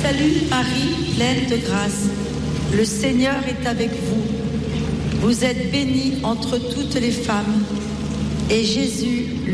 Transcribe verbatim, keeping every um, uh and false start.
salue Marie, pleine de grâce. Le Seigneur est avec vous. Vous êtes bénie entre toutes les femmes. Et Jésus,